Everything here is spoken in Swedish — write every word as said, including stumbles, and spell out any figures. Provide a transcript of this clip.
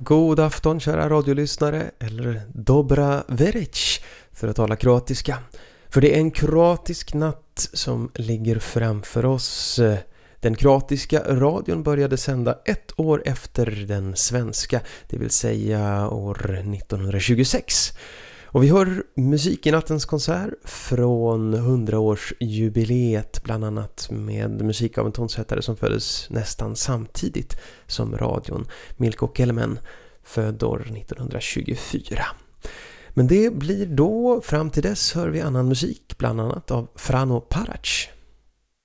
God afton kära radiolyssnare, eller dobra večer för att tala kroatiska. För det är en kroatisk natt som ligger framför oss. Den kroatiska radion började sända ett år efter den svenska, det vill säga år nittonhundratjugosex. Och vi hör musik i nattens konsert från hundraårsjubileet, bland annat med musik av en tonsättare som föddes nästan samtidigt som radion, Milko Kelemen, född år nittonhundratjugofyra. Men det blir då, fram till dess hör vi annan musik, bland annat av Frano Parac.